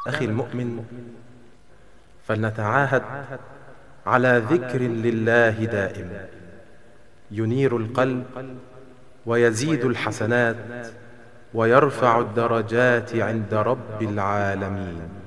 أخي المؤمن، فلنتعاهد على ذكر لله دائم ينير القلب ويزيد الحسنات ويرفع الدرجات عند رب العالمين.